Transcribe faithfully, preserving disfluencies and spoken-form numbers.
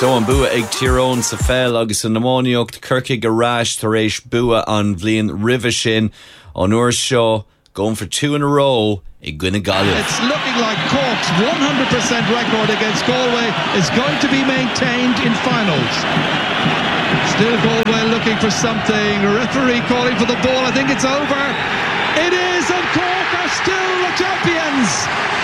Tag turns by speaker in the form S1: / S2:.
S1: So an bua ag Tyrone sa fel agus an namóniacht Kirky Garage taréis bua an bblion rive sin an uair seo going for two in a row i Gwynna Gallia.
S2: It's looking like Cork's one hundred percent record against Galway is going to be maintained in finals. Still Galway looking for something. Referee calling for the ball. I think it's over. It is, and Cork are still the champions.